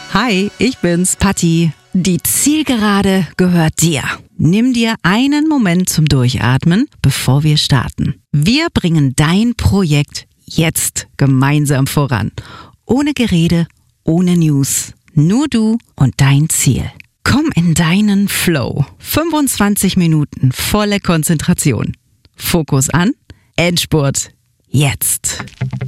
Hi, ich bin's, Patti. Die Zielgerade gehört dir. Nimm dir einen Moment zum Durchatmen, bevor wir starten. Wir bringen dein Projekt jetzt gemeinsam voran. Ohne Gerede, ohne News. Nur du und dein Ziel. Komm in deinen Flow. 25 Minuten volle Konzentration. Fokus an. Endspurt. Jetzt.